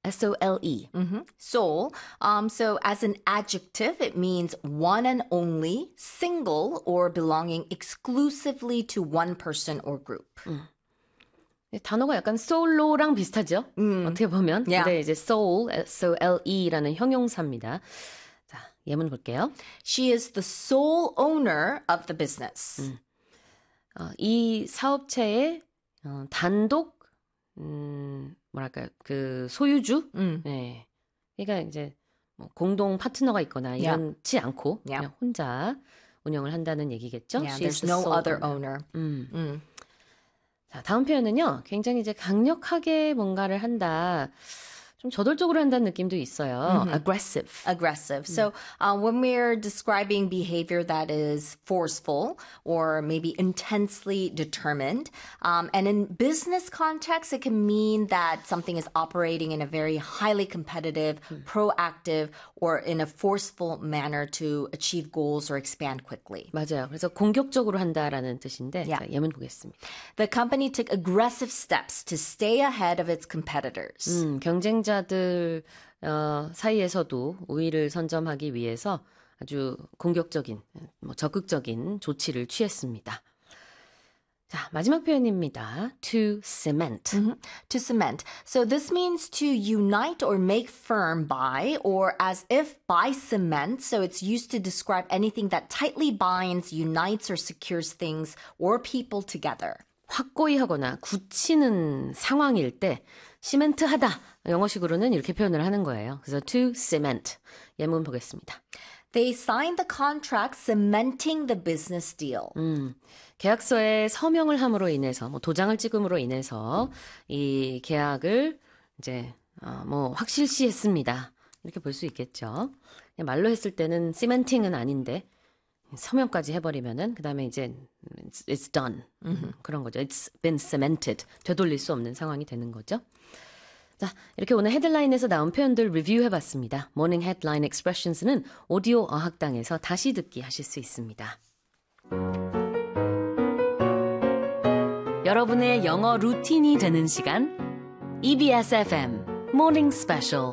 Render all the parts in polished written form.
S-O-L-E. Soul. So as an adjective, it means one and only, single, or belonging exclusively to one person or group. 단어가 약간 soul로랑 비슷하죠? 어떻게 보면. Yeah. 근데 이제 soul, S-O-L-E라는 형용사입니다. 자, 예문 볼게요. She is the sole owner of the business. 이 사업체의 단독 뭐랄까요? 그 소유주? 네. 그러니까 이제 뭐 공동 파트너가 있거나 이런지 않고 그냥 혼자 운영을 한다는 얘기겠죠? Yeah, there's no other owner. 자, 다음 표현은요. 굉장히 이제 강력하게 뭔가를 한다. 좀 저돌적으로 한다는 느낌도 있어요. Aggressive. Aggressive. So when we're describing behavior that is forceful or maybe intensely determined, and in business context, it can mean that something is operating in a very highly competitive, proactive, or in a forceful manner to achieve goals or expand quickly. 맞아요. 그래서 공격적으로 한다라는 뜻인데 Yeah. 자, 예문 보겠습니다. The company took aggressive steps to stay ahead of its competitors. 경쟁자들 사이에서도 우위를 선점하기 위해서 아주 공격적인, 적극적인 조치를 취했습니다. 자, 마지막 표현입니다. To cement. To cement. So this means to unite or make firm by or as if by cement. So it's used to describe anything that tightly binds, unites, or secures things or people together. 확고히 하거나 굳히는 상황일 때 시멘트하다. 영어식으로는 이렇게 표현을 하는 거예요. 그래서 to cement. 예문 보겠습니다. They signed the contract cementing the business deal. 계약서에 서명을 함으로 인해서, 도장을 찍음으로 인해서 이 계약을 이제 확실시했습니다. 이렇게 볼 수 있겠죠. 그냥 말로 했을 때는 시멘팅은 아닌데 서명까지 해버리면은 그 다음에 이제 it's done 그런 거죠. It's been cemented. 되돌릴 수 없는 상황이 되는 거죠. 자, 이렇게 오늘 헤드라인에서 나온 표현들 리뷰해봤습니다. 모닝 헤드라인 expressions는 오디오 어학당에서 다시 듣기 하실 수 있습니다. 여러분의 영어 루틴이 되는 시간 EBS FM Morning Special.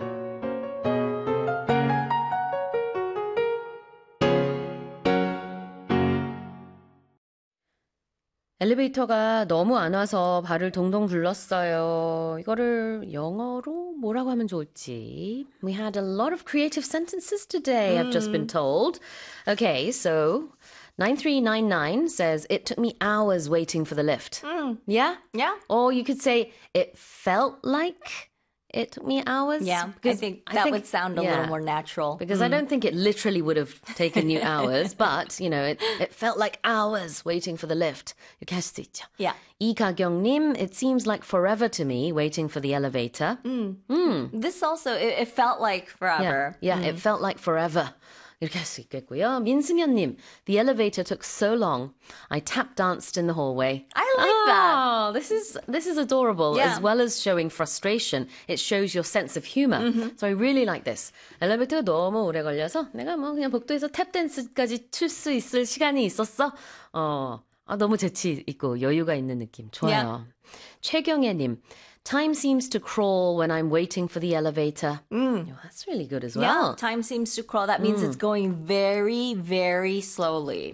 엘리베이터가 너무 안 와서 발을 동동 굴렀어요. 이거를 영어로 뭐라고 하면 좋을지. We had a lot of creative sentences today, I've just been told. Okay, so 9399 says, it took me hours waiting for the lift. Yeah? Yeah. Or you could say, it felt like it took me hours. Yeah, I think that would sound a little more natural. Because I don't think it literally would have taken you hours, but, you know, it felt like hours waiting for the lift. 이렇게 할 수도 있죠. Yeah. 이가경님, it seems like forever to me waiting for the elevator. This also, it felt like forever. Yeah, it felt like forever. 이렇게 할 수 있겠고요. 민승현님, the elevator took so long. I tap danced in the hallway. I like that. Oh, this is adorable. Yeah. As well as showing frustration, it shows your sense of humor. So I really like this. 엘리베이터가 너무 오래 걸려서 내가 그냥 복도에서 탭 댄스까지 출 수 있을 시간이 있었어. 너무 재치 있고 여유가 있는 느낌. 좋아요. 최경애님, time seems to crawl when I'm waiting for the elevator. That's really good as well. Yeah, time seems to crawl. That means it's going very, very slowly.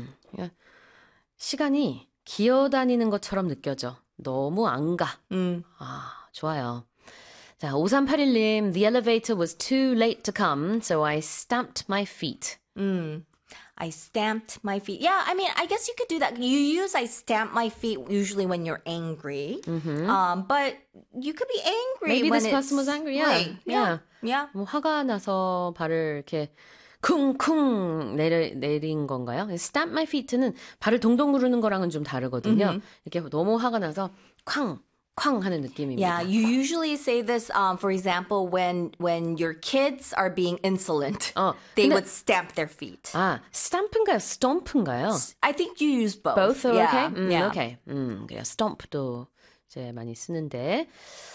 시간이 기어다니는 것처럼 느껴져. 너무 안 가. 좋아요. 자, 5381님, the elevator was too late to come, so I stamped my feet. I stamped my feet. Yeah, I mean, I guess you could do that. You use I stamp my feet usually when you're angry. But you could be angry Maybe when this person was angry. Yeah. Right. Yeah. 뭐 화가 나서 발을 이렇게 쿵쿵 내린 건가요? Stamp my feet는 발을 동동 구르는 거랑은 좀 다르거든요. 이렇게 너무 화가 나서 쾅 하는 느낌입니다. Yeah, you usually say this, for example, when your kids are being insolent, they would stamp their feet. stamp인가요? stomp인가요? I think you use both. Both are yeah. okay? Yeah. Okay. 그래요. stomp도 이제 많이 쓰는데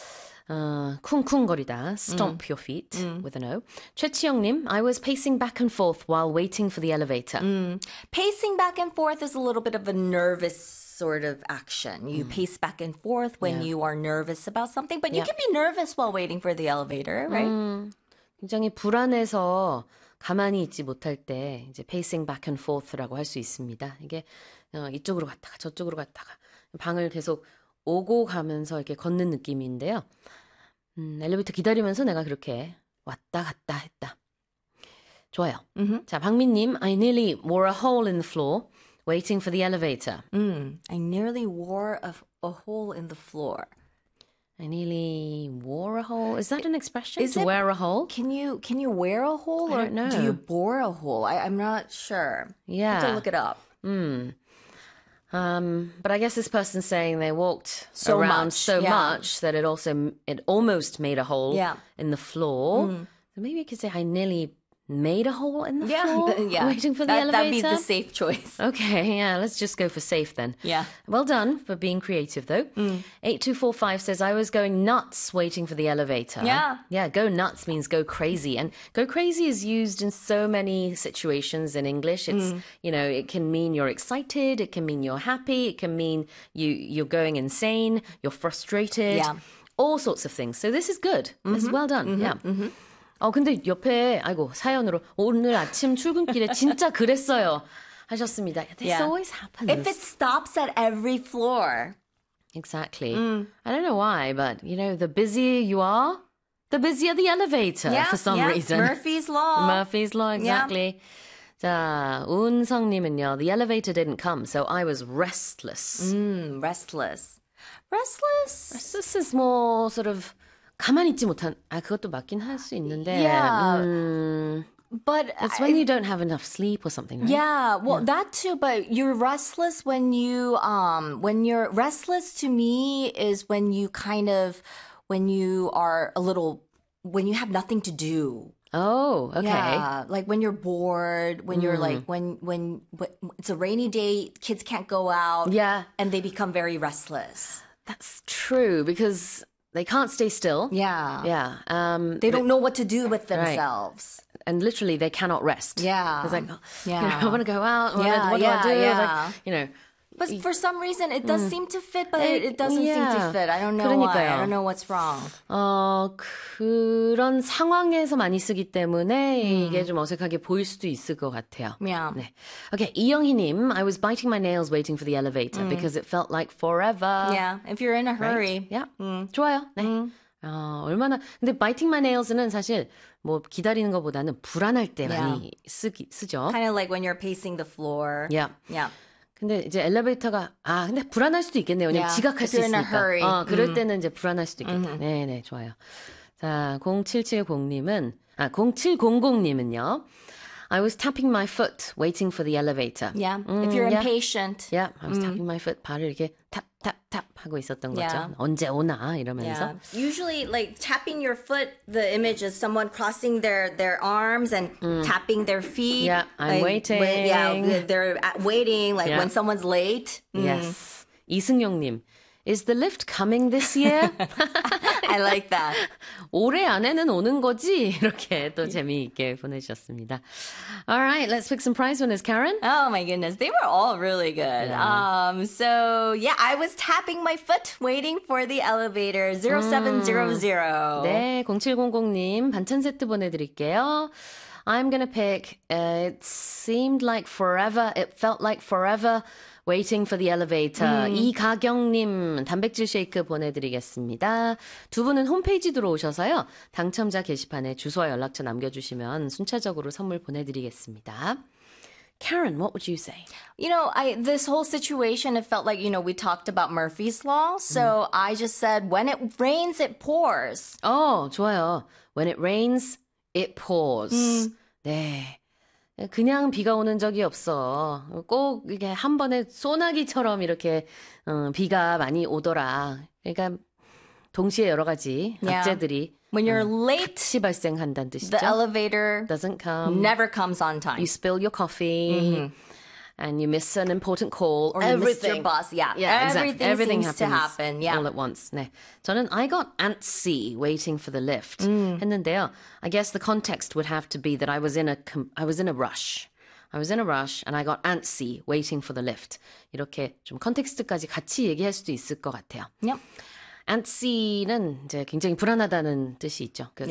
쿵쿵거리다. stomp your feet with an O. 최치영님, I was pacing back and forth while waiting for the elevator. Pacing back and forth is a little bit of a nervous sort of action. You pace back and forth when Yeah. you are nervous about something, but you Yeah. can be nervous while waiting for the elevator, right? 굉장히 불안해서 가만히 있지 못할 때 이제 pacing back and forth라고 할 수 있습니다. 이게 이쪽으로 갔다가 저쪽으로 갔다가 방을 계속 오고 가면서 이렇게 걷는 느낌인데요. 엘리베이터 기다리면서 내가 그렇게 왔다 갔다 했다. 좋아요. 자, 박민님, I nearly wore a hole in the floor waiting for the elevator. I nearly wore a hole in the floor. I nearly wore a hole. Is that an expression? Is to it- wear a hole? Can you wear a hole I or don't know. do you bore a hole? I'm not sure. Yeah. I have to look it up. But I guess this person's saying they walked So around much, so yeah. much that it almost made a hole Yeah. in the floor. So maybe you could say I nearly made a hole in the floor yeah. waiting for the elevator. That'd be the safe choice. Okay, yeah, let's just go for safe then. Yeah. Well done for being creative though. 8245 says, I was going nuts waiting for the elevator. Yeah. Yeah, go nuts means go crazy. And go crazy is used in so many situations in English. It's, it can mean you're excited, it can mean you're happy, it can mean you're going insane, you're frustrated. Yeah. All sorts of things. So this is good. This is well done. Yeah. 근데 옆에, 사연으로, 오늘 아침 출근길에 진짜 그랬어요. 하셨습니다. This Yeah. always happens. If it stops at every floor. Exactly. I don't know why, but, the busier you are, the busier the elevator for some reason. Murphy's Law. Murphy's Law, exactly. 자, 운성님은요, the elevator didn't come, so I was restless. Restless. Restless? This is more sort of, 가만히 있지 못한, 그것도 맞긴 할 수 있는데. Yeah. But It's when you don't have enough sleep or something, right? yeah, well, that too. But you're restless when you're restless to me is when you when you are when you have nothing to do. Oh, okay. Yeah, like when you're bored, when you're like when it's a rainy day, kids can't go out. Yeah. and they become very restless. That's true because they can't stay still. Yeah, Yeah. they don't know what to do with themselves. And literally they cannot rest. Yeah. It's like, Yeah. I want to go out. Yeah, What do I do? yeah. Like, But for some reason, it does seem to fit, but it doesn't seem to Yeah. fit. I don't know why. 그러니까요. I don't know what's wrong. 그런 상황에서 많이 쓰기 때문에 이게 좀 어색하게 보일 수도 있을 것 같아요. Yeah. 네. Okay, 이영희님, I was biting my nails waiting for the elevator because it felt like forever. Yeah, if you're in a hurry. Yeah. 좋아요. 네. 얼마나 근데 biting my nails는 사실 뭐 기다리는 것보다는 불안할 때 많이 쓰죠. Kind of like when you're pacing the floor. Yeah. Yeah. 근데 이제 엘리베이터가 근데 불안할 수도 있겠네요. 왜냐면 Yeah, 지각할 if 수 you're in a 있으니까. hurry. 그럴 때는 이제 불안할 수도 있겠다. 네, 좋아요. 자, 0770님은 0700님은요. I was tapping my foot waiting for the elevator. Yeah. If you're yeah. impatient. Yeah, I was tapping my foot. 발을 이렇게 탑 하고 있었던 거죠. Yeah. 언제 오나 이러면서. Yeah. Usually, like tapping your foot, the image is someone crossing their arms and tapping their feet. Yeah, I'm like, waiting. they're waiting, like Yeah. when someone's late. Yes. 이승용님, is the lift coming this year? I like that. 올해 안에는 오는 거지? 이렇게 또 재미있게 보내주셨습니다. All right, let's pick some prize winners, Karen. Oh my goodness, they were all really good. So yeah, I was tapping my foot waiting for the elevator 0700. 네, 0700님 반찬 세트 보내드릴게요. I'm gonna pick, it seemed like forever, it felt like forever waiting for the elevator. 이가경님 단백질 쉐이크 보내드리겠습니다. 두 분은 홈페이지 들어오셔서요. 당첨자 게시판에 주소와 연락처 남겨주시면 순차적으로 선물 보내드리겠습니다. Karen, what would you say? You know, this whole situation, it felt like, we talked about Murphy's Law. So I just said, when it rains, it pours. 좋아요. When it rains, it pours. 네. 그냥 비가 오는 적이 없어. 꼭 이게 한 번에 소나기처럼 이렇게 비가 많이 오더라. 그러니까 동시에 여러 가지 Yeah. 악재들이 When you're late, 같이 발생한다는 뜻이죠. the elevator Doesn't come. never comes on time. You spill your coffee. And you miss an important call. Or you missed your bus. Yeah, exactly. everything seems happens to happen. Yeah. all at once. 네. 저는 I got antsy waiting for the lift 했는데요. I guess the context would have to be that I was in a rush. I was in a rush and I got antsy waiting for the lift. 이렇게 좀 컨텍스트까지 같이 얘기할 수도 있을 것 같아요. Yep. antsy는 이제 굉장히 불안하다는 뜻이 있죠. 그